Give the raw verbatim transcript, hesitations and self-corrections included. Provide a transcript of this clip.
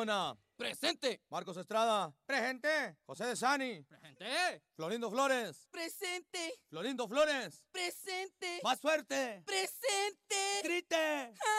Cardona. Presente. Marcos Estrada. Presente. José de Sani. Presente. Florindo Flores. Presente. Florindo Flores. Presente. Más fuerte. Presente. Grite.